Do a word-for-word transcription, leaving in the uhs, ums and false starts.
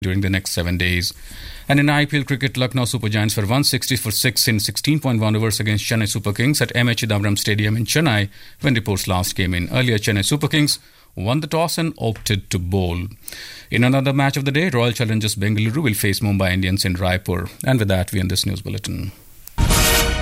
during the next seven days. And in I P L cricket, Lucknow Super Giants were one sixty for six in sixteen point one overs against Chennai Super Kings at M H Chidambaram Stadium in Chennai when reports last came in. Earlier, Chennai Super Kings won the toss and opted to bowl. In another match of the day, Royal Challengers Bengaluru will face Mumbai Indians in Raipur. And with that, we end this news bulletin.